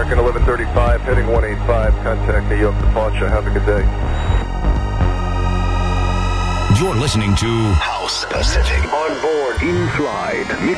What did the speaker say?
American 1135, heading 185, contact New York departure. Have a good day. You're listening to House Pacific. On board, in flight.